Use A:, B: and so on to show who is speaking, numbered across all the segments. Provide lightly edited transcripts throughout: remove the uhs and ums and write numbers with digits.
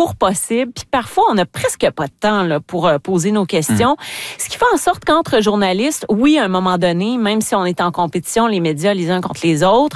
A: court possible. Puis parfois, on n'a presque pas de temps là, pour poser nos questions. Ce qui fait en sorte qu'entre journalistes, oui, à un moment donné, même si on est en compétition, les médias les uns contre les autres,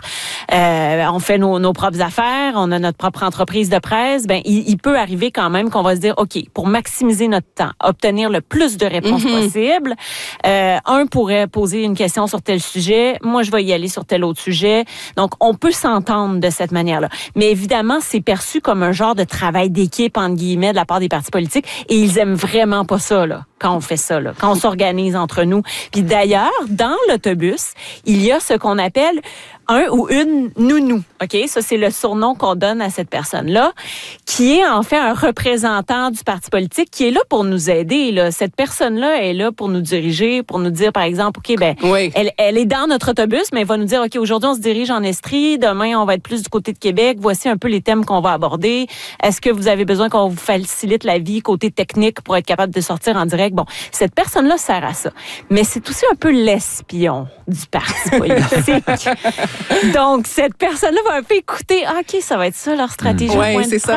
A: on fait nos propres affaires, on a notre propre entreprise de presse, ben il peut arriver quand même qu'on va se dire, OK, pour maximiser notre temps, obtenir le plus de réponses possible, un pourrait poser une question sur tel sujet, moi je vais y aller sur tel autre sujet. Donc, on peut s'entendre de cette manière-là. Mais évidemment, c'est perçu comme un genre de travail d'équipe, entre guillemets, de la part des partis politiques, et ils aiment vraiment pas ça, là, quand on fait ça, là, quand on s'organise entre nous. Puis d'ailleurs, dans l'autobus, il y a ce qu'on appelle un ou une nounou. OK? Ça, c'est le surnom qu'on donne à cette personne-là, qui est en fait un représentant du parti politique qui est là pour nous aider. Là. Cette personne-là est là pour nous diriger, pour nous dire, par exemple, OK, ben, elle est dans notre autobus, mais elle va nous dire, OK, aujourd'hui, on se dirige en Estrie, demain, on va être plus du côté de Québec, voici un peu les thèmes qu'on va aborder. Est-ce que vous avez besoin qu'on vous facilite la vie côté technique pour être capable de sortir en direct? Bon, cette personne-là sert à ça. Mais c'est aussi un peu l'espion du parti politique. Donc, cette personne-là va un peu écouter, OK, ça va être ça leur stratégie au point de presse.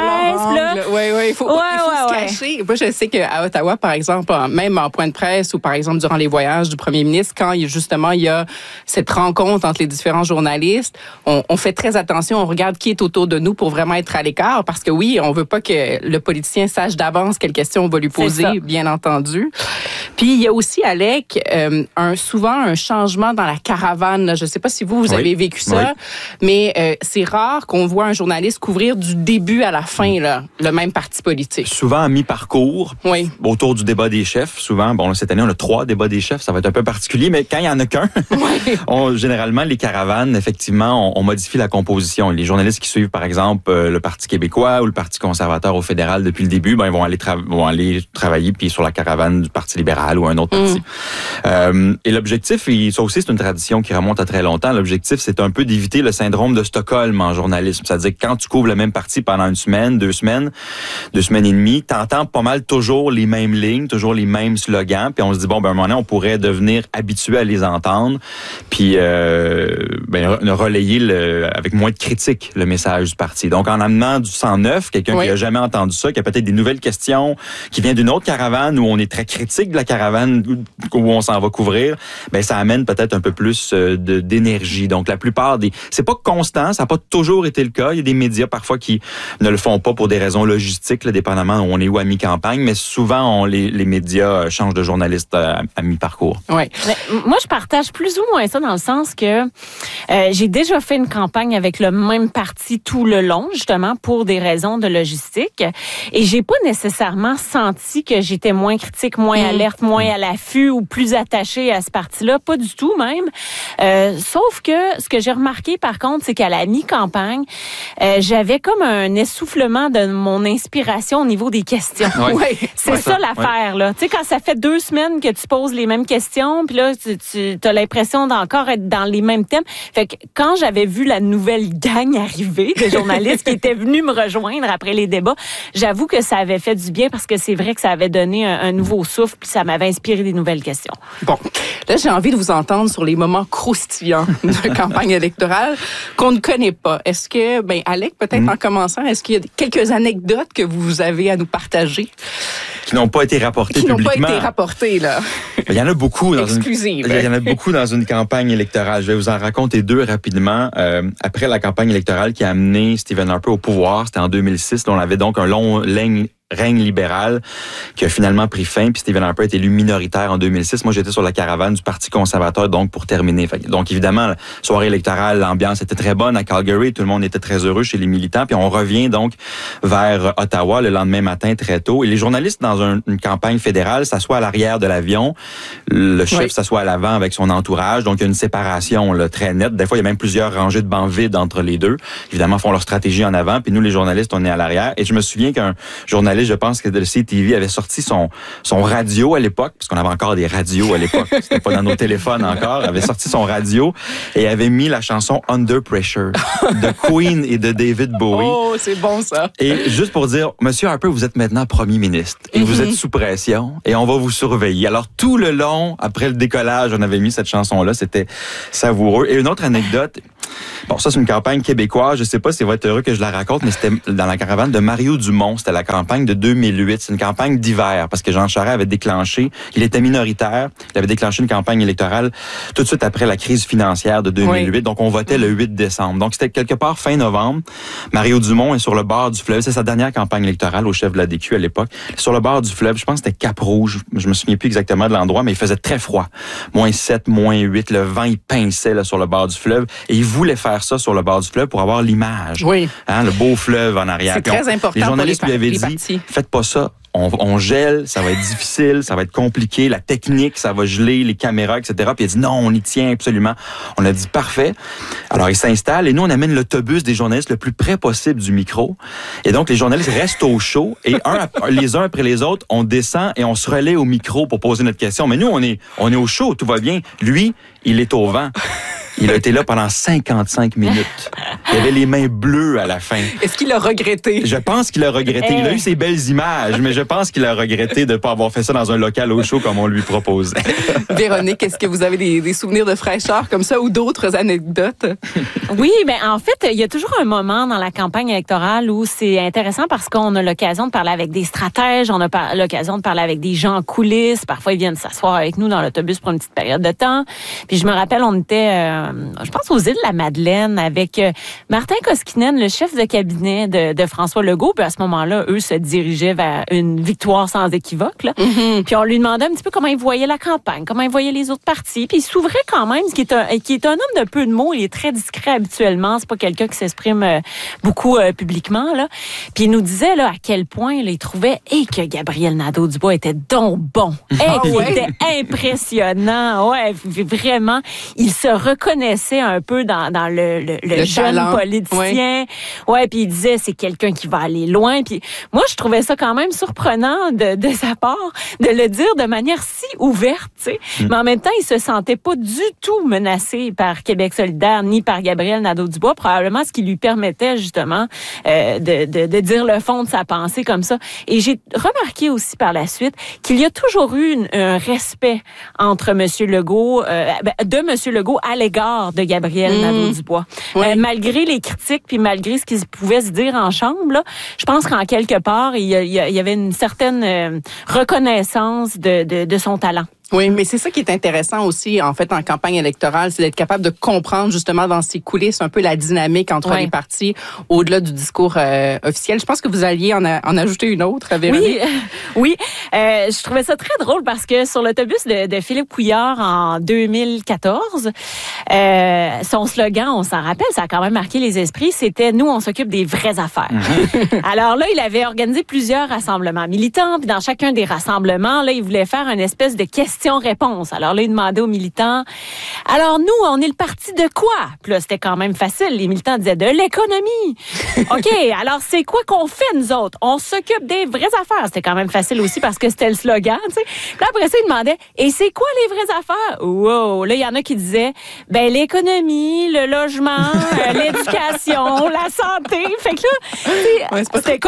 B: Il faut se cacher. Moi, je sais qu'à Ottawa, par exemple, même en point de presse ou par exemple durant les voyages du premier ministre, quand justement il y a cette rencontre entre les différents journalistes, on fait très attention, on regarde qui est autour de nous pour vraiment être à l'écart parce que oui, on veut pas que le politicien sache d'avance quelle question on va lui poser, bien entendu. Puis, il y a aussi, Alec, souvent un changement dans la caravane. Je ne sais pas si vous avez vécu ça, mais c'est rare qu'on voit un journaliste couvrir du début à la fin là, le même parti politique.
C: Souvent à mi-parcours, autour du débat des chefs. Souvent, bon, cette année, on a 3 débats des chefs. Ça va être un peu particulier, mais quand il n'y en a qu'un, généralement, les caravanes, effectivement, on modifie la composition. Les journalistes qui suivent, par exemple, le Parti québécois ou le Parti conservateur au fédéral depuis le début, ben, ils vont aller travailler puis sur la caravane du Parti libéral ou un autre parti. Et l'objectif, et ça aussi, c'est une tradition qui remonte à très longtemps, l'objectif, c'est un peu d'éviter le syndrome de Stockholm en journalisme. C'est-à-dire que quand tu couvres le même parti pendant une semaine, 2 semaines et demie, t'entends pas mal toujours les mêmes lignes, toujours les mêmes slogans, puis on se dit, bon, ben, à un moment donné, on pourrait devenir habitué à les entendre, puis relayer avec moins de critiques le message du parti. Donc, en amenant du sang neuf, quelqu'un qui a jamais entendu ça, qui a peut-être des nouvelles questions, qui vient d'une autre caravane où on est très critique de la caravane où on s'en va couvrir, ben ça amène peut-être un peu plus d'énergie. Donc, la plupart c'est pas constant, ça n'a pas toujours été le cas. Il y a des médias parfois qui ne le font pas pour des raisons logistiques, là, dépendamment où on est où à mi-campagne, mais souvent, les médias changent de journaliste à mi-parcours.
A: Oui. Moi, je partage plus ou moins ça dans le sens que j'ai déjà fait une campagne avec le même parti tout le long, justement, pour des raisons de logistique. Et j'ai pas nécessairement senti que j'étais moins critique, moins alerte, moins à l'affût ou plus attachée à ce parti-là. Pas du tout, même. Sauf que ce que j'ai remarqué, par contre, c'est qu'à la mi-campagne, j'avais comme un essoufflement de mon inspiration au niveau des questions. C'est ça l'affaire, là. Tu sais, quand ça fait 2 semaines que tu poses les mêmes questions, puis là, tu as l'impression d'encore être dans les mêmes thèmes. Fait que quand j'avais vu la nouvelle gang arriver de journalistes qui étaient venus me rejoindre après les débats, j'avoue que ça avait fait du bien parce que c'est vrai que ça avait donné un nouveau souffle puis ça m'avait inspiré des nouvelles questions.
B: Bon, là, j'ai envie de vous entendre sur les moments croustillants de campagne électorale qu'on ne connaît pas. Est-ce que, Alec, peut-être en commençant, est-ce qu'il y a quelques anecdotes que vous avez à nous partager?
C: Qui n'ont pas été rapportées publiquement.
B: Qui n'ont pas été rapportées, là.
C: Il y en a beaucoup dans
B: Exclusive.
C: Il y en a beaucoup dans une campagne électorale. Je vais vous en raconter 2 rapidement. Après la campagne électorale qui a amené Stephen Harper au pouvoir, c'était en 2006. On avait donc un long règne libéral qui a finalement pris fin, puis Stephen Harper est élu minoritaire en 2006. Moi, j'étais sur la caravane du Parti conservateur, donc pour terminer. Donc, évidemment, la soirée électorale, l'ambiance était très bonne à Calgary, tout le monde était très heureux chez les militants, puis on revient donc vers Ottawa le lendemain matin très tôt. Et les journalistes, dans une campagne fédérale, s'assoient à l'arrière de l'avion, le chef s'assoit à l'avant avec son entourage, donc il y a une séparation là, très nette. Des fois, il y a même plusieurs rangées de bancs vides entre les deux. Évidemment, font leur stratégie en avant, puis nous, les journalistes, on est à l'arrière. Et je me souviens qu'un journaliste journaliste, je pense que de CTV avait sorti son radio à l'époque, parce qu'on avait encore des radios à l'époque, c'était pas dans nos téléphones encore, avait sorti son radio et avait mis la chanson Under Pressure de Queen et de David Bowie.
B: Oh, c'est bon ça.
C: Et juste pour dire, Monsieur Harper, vous êtes maintenant premier ministre et vous êtes sous pression et on va vous surveiller. Alors tout le long, après le décollage, on avait mis cette chanson-là, c'était savoureux. Et une autre anecdote, bon, ça c'est une campagne québécoise, je sais pas si vous êtes heureux que je la raconte, mais c'était dans la caravane de Mario Dumont, c'était la campagne de 2008, c'est une campagne d'hiver, parce que Jean Charest avait déclenché, il était minoritaire, il avait déclenché une campagne électorale tout de suite après la crise financière de 2008, oui. Donc on votait le 8 décembre. Donc c'était quelque part fin novembre, Mario Dumont est sur le bord du fleuve, c'est sa dernière campagne électorale au chef de la DQ à l'époque, sur le bord du fleuve, je pense que c'était Cap-Rouge, je me souviens plus exactement de l'endroit, mais il faisait très froid, -7, -8, le vent il pinçait là, sur le bord du fleuve, et il voulait faire ça sur le bord du fleuve pour avoir l'image,
B: oui.
C: Hein, le beau fleuve en arrière.
B: C'est très important.
C: Les journalistes lui avaient dit, faites pas ça. On gèle, ça va être difficile, ça va être compliqué, la technique, ça va geler, les caméras, etc. Puis il a dit non, on y tient absolument. On a dit parfait. Alors il s'installe et nous on amène l'autobus des journalistes le plus près possible du micro. Et donc les journalistes restent au chaud et les uns après les autres, on descend et on se relaie au micro pour poser notre question. Mais nous on est au chaud, tout va bien. Lui, il est au vent. Il a été là pendant 55 minutes. Il avait les mains bleues à la fin.
B: Est-ce qu'il a regretté? Je
C: pense qu'il a regretté. Il a eu ses belles images, mais je pense qu'il a regretté de ne pas avoir fait ça dans un local au chaud comme on lui proposait.
B: Véronique, est-ce que vous avez des souvenirs de fraîcheur comme ça ou d'autres anecdotes?
A: Oui, ben en fait, il y a toujours un moment dans la campagne électorale où c'est intéressant parce qu'on a l'occasion de parler avec des stratèges, on a l'occasion de parler avec des gens en coulisses. Parfois, ils viennent s'asseoir avec nous dans l'autobus pour une petite période de temps. Puis je me rappelle, on était... je pense aux îles de la Madeleine avec Martin Koskinen, le chef de cabinet de François Legault. Puis à ce moment-là, eux se dirigeaient vers une victoire sans équivoque. Là. Mm-hmm. Puis on lui demandait un petit peu comment il voyait la campagne, comment il voyait les autres partis. Puis il s'ouvrait quand même, ce qui est un homme de peu de mots. Il est très discret habituellement. C'est pas quelqu'un qui s'exprime beaucoup publiquement. Là. Puis il nous disait là à quel point là, il trouvait que Gabriel Nadeau-Dubois était donc bon. Qu'il était impressionnant. Ouais, vraiment. Il se reconnaissait un peu dans le jeune talent. Politicien. Ouais, puis il disait c'est quelqu'un qui va aller loin. Puis moi, je trouvais ça quand même surprenant de sa part de le dire de manière si ouverte, tu sais. Mais en même temps, il se sentait pas du tout menacé par Québec solidaire ni par Gabriel Nadeau-Dubois, probablement ce qui lui permettait justement de dire le fond de sa pensée comme ça. Et j'ai remarqué aussi par la suite qu'il y a toujours eu un respect entre M. Legault, de M. Legault à l'égard de Gabriel Nadeau-Dubois. Oui. Malgré les critiques puis malgré ce qu'ils pouvaient se dire en chambre, là, je pense qu'en quelque part, il y avait une certaine reconnaissance de son talent.
B: Oui, mais c'est ça qui est intéressant aussi, en fait, en campagne électorale, c'est d'être capable de comprendre justement dans ces coulisses un peu la dynamique entre les partis au-delà du discours officiel. Je pense que vous alliez en ajouter une autre, Véronique.
A: Oui. Je trouvais ça très drôle parce que sur l'autobus de Philippe Couillard en 2014, son slogan, on s'en rappelle, ça a quand même marqué les esprits, c'était « Nous, on s'occupe des vraies affaires ». Alors là, il avait organisé plusieurs rassemblements militants, puis dans chacun des rassemblements, là, il voulait faire une espèce de question-réponse. Alors là, il demandait aux militants, « Alors nous, on est le parti de quoi? » Puis là, c'était quand même facile. Les militants disaient « De l'économie. » OK, alors c'est quoi qu'on fait, nous autres? On s'occupe des vraies affaires. C'était quand même facile aussi parce que c'était le slogan, tu sais. Puis là, après ça, il demandait « Et c'est quoi les vraies affaires? » Wow! Là, il y en a qui disaient « Ben, l'économie, le logement, l'éducation, la santé. » Fait que là, c'était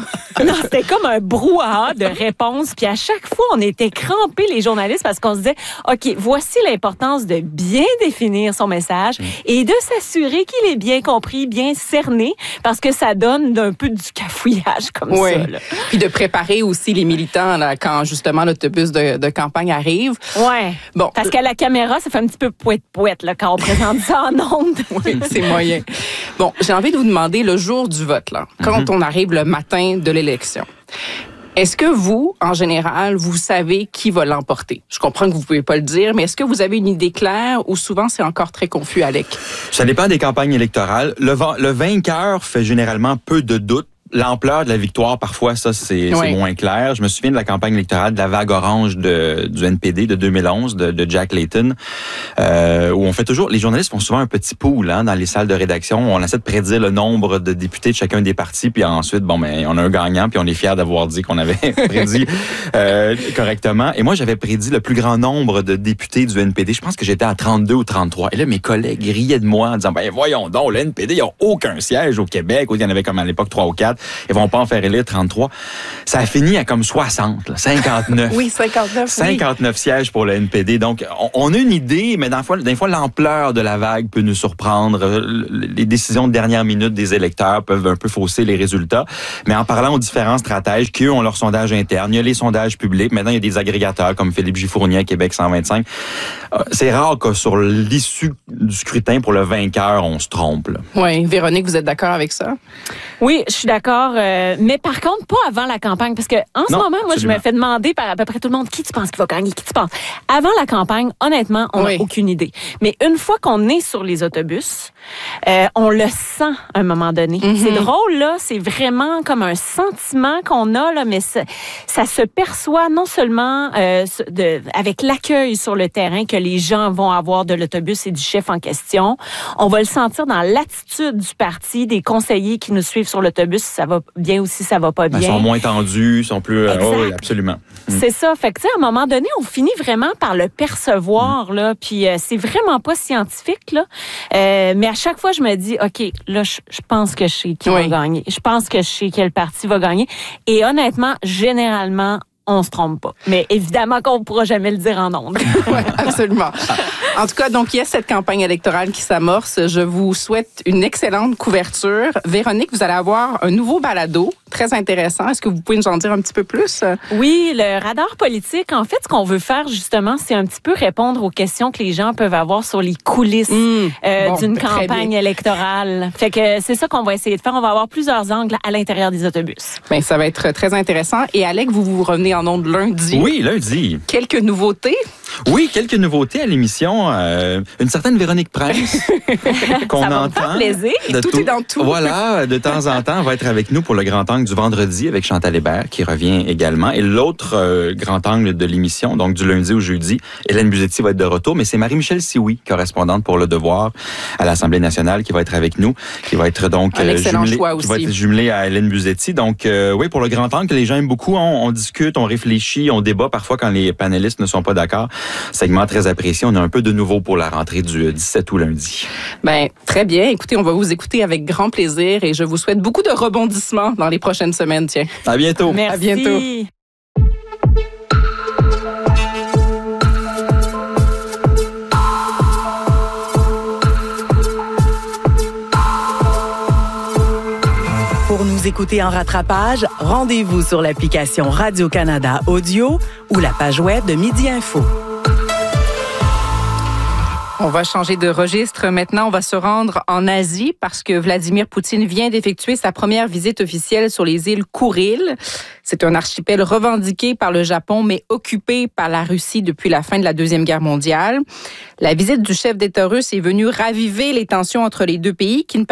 A: comme un brouhaha de réponses. Puis à chaque fois, on était crampés, les journalistes, parce qu'on se disait, OK, voici l'importance de bien définir son message et de s'assurer qu'il est bien compris, bien cerné, parce que ça donne un peu du cafouillage comme ça. Là.
B: Puis de préparer aussi les militants là, quand justement l'autobus de campagne arrive.
A: Ouais. Bon, parce qu'à la caméra, ça fait un petit peu poète là, quand on présente ça en ondes.
B: Oui, c'est moyen. Bon, j'ai envie de vous demander le jour du vote, là, quand on arrive le matin de l'élection. Est-ce que vous, en général, vous savez qui va l'emporter? Je comprends que vous pouvez pas le dire, mais est-ce que vous avez une idée claire ou souvent c'est encore très confus, Alec?
C: Ça dépend des campagnes électorales. Le vainqueur fait généralement peu de doute l'ampleur de la victoire, parfois, ça, c'est moins clair. Je me souviens de la campagne électorale de la vague orange du NPD de 2011, de Jack Layton, où on fait toujours... Les journalistes font souvent un petit pool dans les salles de rédaction. On essaie de prédire le nombre de députés de chacun des partis, puis ensuite, on a un gagnant, puis on est fiers d'avoir dit qu'on avait prédit correctement. Et moi, j'avais prédit le plus grand nombre de députés du NPD. Je pense que j'étais à 32 ou 33. Et là, mes collègues riaient de moi en disant, voyons donc, le NPD, il n'y a aucun siège au Québec. Il y en avait comme à l'époque 3 ou 4. Ils vont pas en faire élire 33. Ça a fini à comme 60, 59.
B: Oui, 59.
C: 59 sièges pour le NPD. Donc, on a une idée, mais des fois, l'ampleur de la vague peut nous surprendre. Les décisions de dernière minute des électeurs peuvent un peu fausser les résultats. Mais en parlant aux différents stratèges qui, eux, ont leur sondage interne, il y a les sondages publics. Maintenant, il y a des agrégateurs comme Philippe Gifournier à Québec 125. C'est rare que sur l'issue du scrutin pour le vainqueur, on se trompe. Là.
B: Oui. Véronique, vous êtes d'accord avec ça?
A: Oui, je suis d'accord. Mais par contre, pas avant la campagne. Parce que en ce moment, moi,
C: absolument.
A: je me fais demander par à peu près tout le monde qui tu penses qu'il va gagner, qui tu penses. Avant la campagne, honnêtement, on n'a aucune idée. Mais une fois qu'on est sur les autobus, on le sent à un moment donné. Mm-hmm. C'est drôle, là. C'est vraiment comme un sentiment qu'on a, là, mais ça se perçoit non seulement avec l'accueil sur le terrain que les gens vont avoir de l'autobus et du chef en question. On va le sentir dans l'attitude du parti, des conseillers qui nous suivent sur l'autobus, si ça va bien ou si ça va pas bien.
C: Ils sont moins tendus, sont plus... oui, absolument.
A: C'est ça. Fait que, tu sais, à un moment donné, on finit vraiment par le percevoir, là. Puis c'est vraiment pas scientifique, là. Mais à chaque fois, je me dis, OK, là, je pense que je sais qui va gagner. Je pense que je sais quel parti va gagner. Et honnêtement, généralement, on se trompe pas. Mais évidemment qu'on ne pourra jamais le dire en ondes.
B: Oui, absolument. En tout cas, donc, il y a cette campagne électorale qui s'amorce. Je vous souhaite une excellente couverture. Véronique, vous allez avoir un nouveau balado très intéressant. Est-ce que vous pouvez nous en dire un petit peu plus?
A: Oui, le radar politique, en fait, ce qu'on veut faire, justement, c'est un petit peu répondre aux questions que les gens peuvent avoir sur les coulisses d'une campagne électorale. Fait que c'est ça qu'on va essayer de faire. On va avoir plusieurs angles à l'intérieur des autobus.
B: Bien, ça va être très intéressant. Et Alec, vous revenez en ondes lundi.
C: Oui, lundi.
B: Quelques nouveautés?
C: Oui, quelques nouveautés à l'émission. Une certaine Véronique Prince qu'on
A: ça va
C: entend.
A: Me faire plaisir.
B: Tout est dans tout.
C: Voilà, de temps en temps, va être avec nous pour le grand angle du vendredi avec Chantal Hébert qui revient également. Et l'autre grand angle de l'émission, donc du lundi au jeudi, Hélène Buzetti va être de retour, mais c'est Marie-Michel Sioui, correspondante pour Le Devoir à l'Assemblée nationale, qui va être avec nous, qui va être donc jumelée à Hélène Buzetti. Donc oui, pour le grand angle que les gens aiment beaucoup, on discute, on réfléchit, on débat parfois quand les panélistes ne sont pas d'accord. Segment très apprécié. On a un peu de nouveau pour la rentrée du 17 août lundi.
B: Ben, très bien. Écoutez, on va vous écouter avec grand plaisir et je vous souhaite beaucoup de rebondissements dans les prochaines semaines. Tiens.
C: À bientôt.
A: Merci.
B: À bientôt.
D: Pour nous écouter en rattrapage, rendez-vous sur l'application Radio-Canada Audio ou la page web de Midi Info.
B: On va changer de registre. Maintenant, on va se rendre en Asie parce que Vladimir Poutine vient d'effectuer sa première visite officielle sur les îles Kouril. C'est un archipel revendiqué par le Japon, mais occupé par la Russie depuis la fin de la Deuxième Guerre mondiale. La visite du chef d'État russe est venue raviver les tensions entre les deux pays qui ne